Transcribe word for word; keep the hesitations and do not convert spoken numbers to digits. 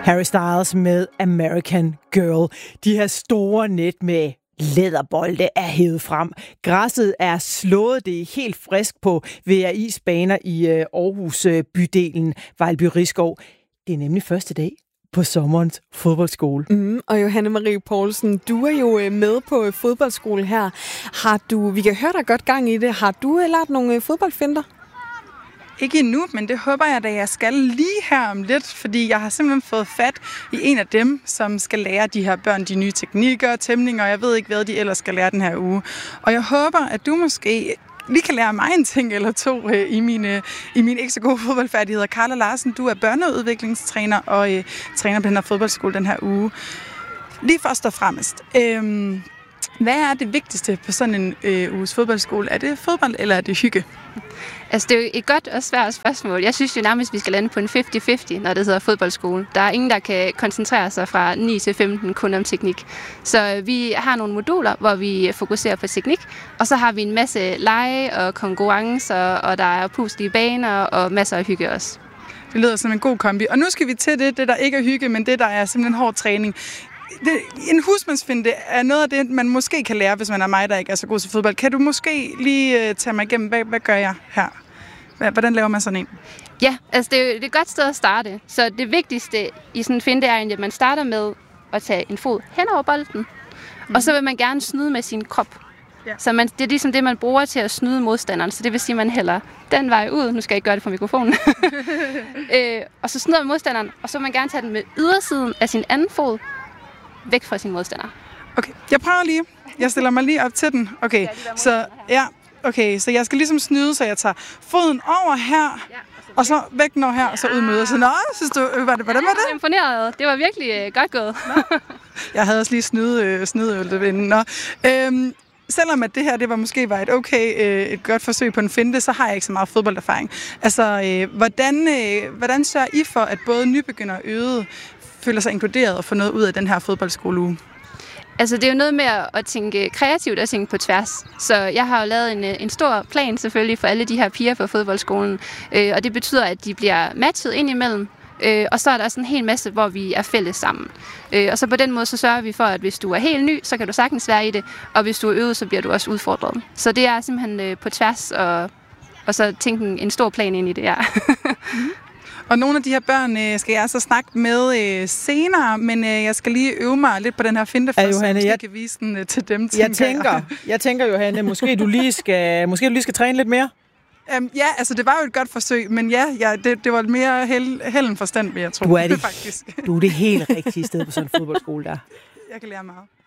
Harry Styles med American Girl. De her store net med læderbolde er hævet frem. Græsset er slået, det er helt frisk på V R I's baner i Aarhus bydelen Vejlby Rigskov. Det er nemlig første dag på sommerens fodboldskole. Mm, og Johanne Marie Poulsen, du er jo med på fodboldskole her. Har du, vi kan høre dig godt gang i det. Har du lært nogle fodboldfinter? Ikke endnu, men det håber jeg, da jeg skal lige her om lidt, fordi jeg har simpelthen fået fat i en af dem, som skal lære de her børn de nye teknikker, tæmninger, og jeg ved ikke, hvad de ellers skal lære den her uge. Og jeg håber, at du måske lige kan lære mig en ting eller to øh, i mine, i mine ikke så gode fodboldfærdigheder. Carla Larsen, du er børneudviklingstræner og øh, træner på den her fodboldskole den her uge. Lige først og fremmest, øh, hvad er det vigtigste på sådan en øh, uges fodboldskole? Er det fodbold, eller er det hygge? Altså, det er jo et godt og svært spørgsmål. Jeg synes jo nærmest, vi skal lande på en halvtreds halvtreds, når det hedder fodboldskole. Der er ingen, der kan koncentrere sig fra ni til femten kun om teknik. Så vi har nogle moduler, hvor vi fokuserer på teknik, og så har vi en masse lege og konkurrencer, og der er puslige baner og masser af hygge også. Det lyder som en god kombi. Og nu skal vi til det, det der ikke er hygge, men det, der er simpelthen hård træning. Det, en husmandsfinde er noget af det, man måske kan lære, hvis man er mig, der ikke er så god til fodbold. Kan du måske lige uh, tage mig igennem, hvad, hvad gør jeg her? Hvordan laver man sådan en? Ja, altså det er, det er et godt sted at starte. Så det vigtigste i sådan en finde er egentlig, at man starter med at tage en fod hen over bolden, mm. og så vil man gerne snyde med sin krop. Ja. Så man, det er ligesom det, man bruger til at snyde modstanderen. Så det vil sige, at man hælder den vej ud. Nu skal jeg ikke gøre det fra mikrofonen. øh, og så snyder man modstanderen, og så vil man gerne tage den med ydersiden af sin anden fod væk fra sin modstander. Okay, jeg prøver lige. Jeg stiller mig lige op til den. Okay, ja, så ja, okay, så jeg skal ligesom snyde, så jeg tager foden over her, ja, og så væk når her, ja. Og så ud med ydersiden. Nå, synes du, var det, hvordan var det? Jeg er imponeret. Det var virkelig øh, godt gået. Jeg havde også lige snyde, øh, snydeøveltet inden. Nå, øhm, selvom at det her, det var måske var et okay, øh, et godt forsøg på en finte, så har jeg ikke så meget fodbolderfaring. Altså, øh, hvordan, øh, hvordan sørger I for, at både nybegynder og øvede føler sig inkluderet og får noget ud af den her fodboldskoleuge? Altså, det er jo noget med at tænke kreativt og tænke på tværs. Så jeg har jo lavet en, en stor plan selvfølgelig for alle de her piger på fodboldskolen, øh, og det betyder, at de bliver matchet ind imellem, øh, og så er der sådan en hel masse, hvor vi er fælles sammen. Øh, og så på den måde, så sørger vi for, at hvis du er helt ny, så kan du sagtens være i det, og hvis du er øvet, så bliver du også udfordret. Så det er simpelthen øh, på tværs, og, og så tænke en, en stor plan ind i det, ja. mm-hmm. Og nogle af de her børn øh, skal jeg så snakke med øh, senere, men øh, jeg skal lige øve mig lidt på den her finte, for ja, Johanne, så jeg måske jeg, kan vise den øh, til dem. Jeg tænker, jeg. jeg tænker, Johanne, måske du lige skal, måske du lige skal træne lidt mere? Um, ja, altså det var jo et godt forsøg, men ja, ja det, det var mere held, held end forstand, vil jeg tro. Du er det, faktisk. Du er det helt rigtige sted på sådan en fodboldskole der. Jeg kan lære meget.